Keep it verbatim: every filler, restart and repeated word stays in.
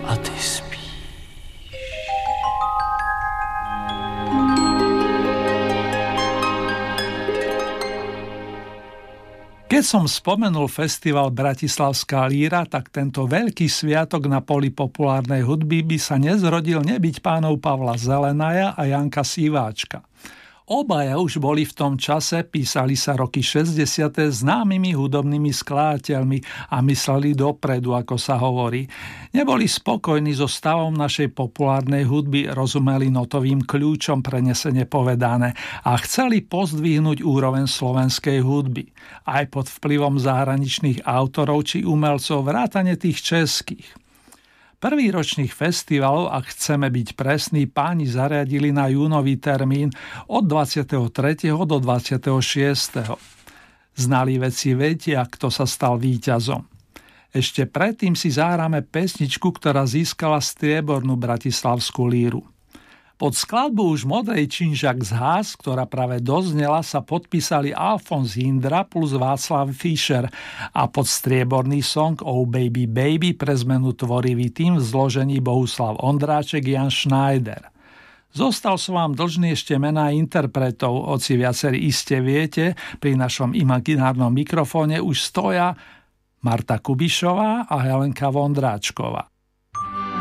a ty spíš. Keď som spomenul festival Bratislavská líra, tak tento veľký sviatok na poli populárnej hudby by sa nezrodil nebyť pánov Pavla Zelenaja a Janka Síváčka. Obaja už boli v tom čase, písali sa roky šesťdesiate známymi hudobnými skladateľmi a mysleli dopredu, ako sa hovorí. Neboli spokojní so stavom našej populárnej hudby, rozumeli notovým kľúčom prenesene povedané a chceli pozdvihnúť úroveň slovenskej hudby. Aj pod vplyvom zahraničných autorov či umelcov vrátane tých českých. Prvý ročných festivalov, ak chceme byť presní, páni zariadili na júnový termín od dvadsiateho tretieho do dvadsiateho šiesteho Znali veci vedia, kto sa stal víťazom. Ešte predtým si zahráme pesničku, ktorá získala striebornú bratislavskú líru. Pod skladbu už modrej Činžak z Hás, ktorá práve doznela, sa podpísali Alfons Hindra plus Václav Fischer a pod strieborný song Oh Baby Baby pre zmenu tvorivý tým v zložení Bohuslav Ondráček, Jan Schneider. Zostal som vám dlžný ešte mená interpretov, hoci viacerí iste viete, pri našom imaginárnom mikrofóne už stoja Marta Kubišová a Helenka Vondráčková.